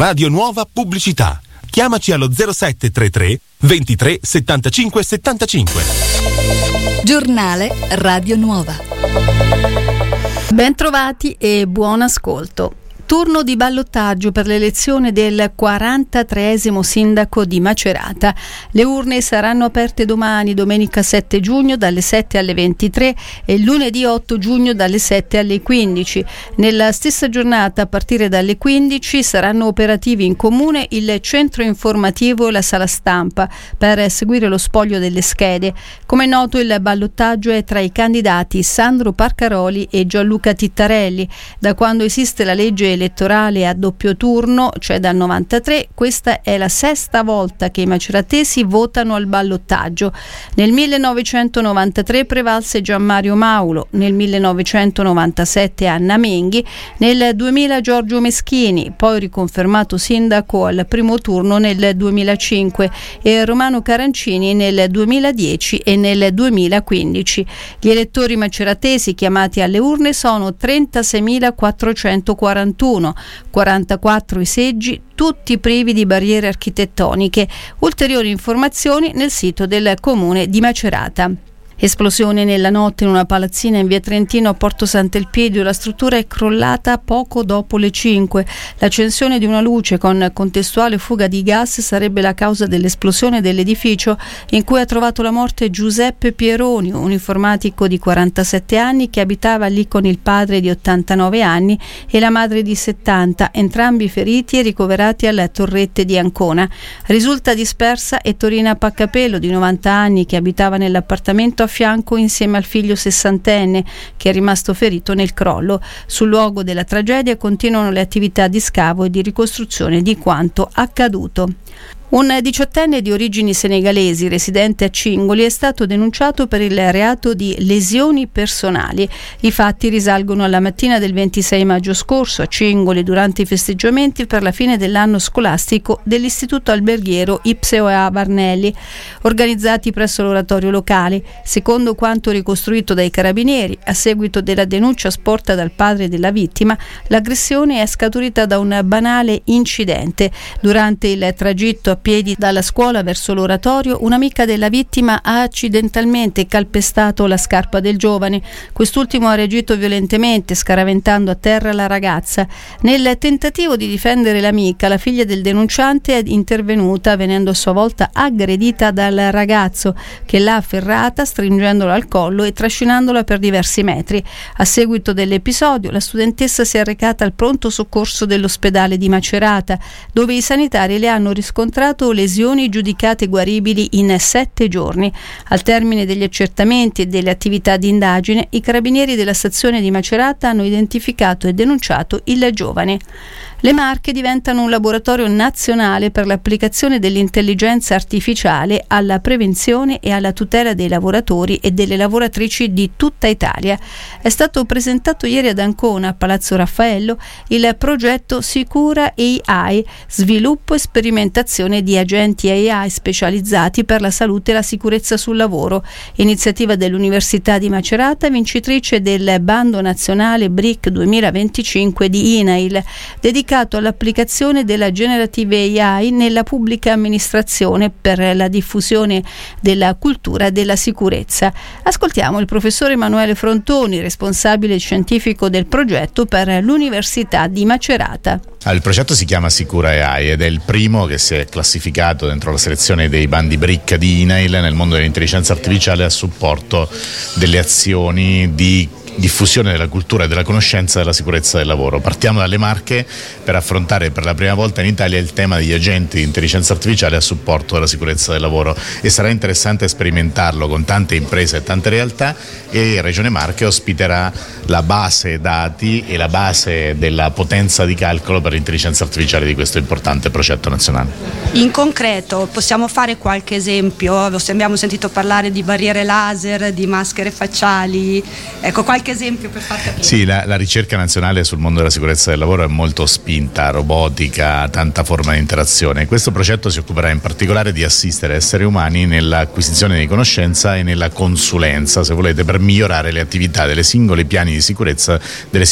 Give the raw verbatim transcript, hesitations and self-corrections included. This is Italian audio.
Radio Nuova Pubblicità. Chiamaci allo zero sette tre tre ventitré settantacinque settantacinque. Giornale Radio Nuova. Bentrovati e buon ascolto. Turno di ballottaggio per l'elezione del quarantatreesimo sindaco di Macerata. Le urne saranno aperte domani, domenica sette giugno, dalle sette alle ventitré e lunedì otto giugno dalle sette alle quindici. Nella stessa giornata, a partire dalle quindici, saranno operativi in comune il centro informativo e la sala stampa per seguire lo spoglio delle schede. Come è noto, il ballottaggio è tra i candidati Sandro Parcaroli e Gianluca Tittarelli. Da quando esiste la legge elettorale a doppio turno, cioè dal novantatré, questa è la sesta volta che i maceratesi votano al ballottaggio. Nel millenovecentonovantatré prevalse Gianmario Maulo, nel millenovecentonovantasette Anna Menghi, nel duemila Giorgio Meschini, poi riconfermato sindaco al primo turno nel duemilacinque, e Romano Carancini nel duemiladieci e nel duemilaquindici. Gli elettori maceratesi chiamati alle urne sono trentaseimilaquattrocentoquarantuno, quarantaquattro i seggi, tutti privi di barriere architettoniche. Ulteriori informazioni nel sito del comune di Macerata. Esplosione nella notte in una palazzina in via Trentino a Porto Sant'Elpidio. La struttura è crollata poco dopo le cinque. L'accensione di una luce con contestuale fuga di gas sarebbe la causa dell'esplosione dell'edificio in cui ha trovato la morte Giuseppe Pieroni, un informatico di quarantasette anni che abitava lì con il padre di ottantanove anni e la madre di settanta, entrambi feriti e ricoverati alle Torrette di Ancona. Risulta dispersa Ettorina Paccapello, di novanta anni, che abitava nell'appartamento a fianco insieme al figlio sessantenne che è rimasto ferito nel crollo. Sul luogo della tragedia continuano le attività di scavo e di ricostruzione di quanto accaduto. Un diciottenne di origini senegalesi residente a Cingoli è stato denunciato per il reato di lesioni personali. I fatti risalgono alla mattina del ventisei maggio scorso a Cingoli, durante i festeggiamenti per la fine dell'anno scolastico dell'istituto alberghiero I P S E O A Varnelli, organizzati presso l'oratorio locale. Secondo quanto ricostruito dai carabinieri, a seguito della denuncia sporta dal padre della vittima, l'aggressione è scaturita da un banale incidente. Durante il tragitto a piedi dalla scuola verso l'oratorio, un'amica della vittima ha accidentalmente calpestato la scarpa del giovane. Quest'ultimo ha reagito violentemente, scaraventando a terra la ragazza. Nel tentativo di difendere l'amica, la figlia del denunciante è intervenuta, venendo a sua volta aggredita dal ragazzo, che l'ha afferrata, stringendola al collo e trascinandola per diversi metri. A seguito dell'episodio, la studentessa si è recata al pronto soccorso dell'ospedale di Macerata, dove i sanitari le hanno riscontrato lesioni giudicate guaribili in sette giorni. Al termine degli accertamenti e delle attività di indagine, i carabinieri della stazione di Macerata hanno identificato e denunciato il giovane. Le Marche diventano un laboratorio nazionale per l'applicazione dell'intelligenza artificiale alla prevenzione e alla tutela dei lavoratori e delle lavoratrici di tutta Italia. È stato presentato ieri ad Ancona, a Palazzo Raffaello, il progetto Sicura A I, sviluppo e sperimentazione di agenti A I specializzati per la salute e la sicurezza sul lavoro, iniziativa dell'Università di Macerata, vincitrice del bando nazionale B R I C duemilaventicinque di I N A I L, dedicato all'applicazione della generative A I nella pubblica amministrazione per la diffusione della cultura della sicurezza. Ascoltiamo il professor Emanuele Frontoni, responsabile scientifico del progetto per l'Università di Macerata. Ah, il progetto si chiama Sicura A I ed è il primo che si è classificato dentro la selezione dei bandi B R I C di I N A I L nel mondo dell'intelligenza artificiale a supporto delle azioni di diffusione della cultura e della conoscenza della sicurezza del lavoro. Partiamo dalle Marche per affrontare per la prima volta in Italia il tema degli agenti di intelligenza artificiale a supporto della sicurezza del lavoro, e sarà interessante sperimentarlo con tante imprese e tante realtà, e Regione Marche ospiterà la base dati e la base della potenza di calcolo per l'intelligenza artificiale di questo importante progetto nazionale. In concreto possiamo fare qualche esempio? Abbiamo sentito parlare di barriere laser, di maschere facciali, ecco qualche esempio per far capire. Sì, la, la ricerca nazionale sul mondo della sicurezza del lavoro è molto spinta, robotica, tanta forma di interazione. Questo progetto si occuperà in particolare di assistere esseri umani nell'acquisizione di conoscenza e nella consulenza, se volete, per migliorare le attività delle singole piani di sicurezza delle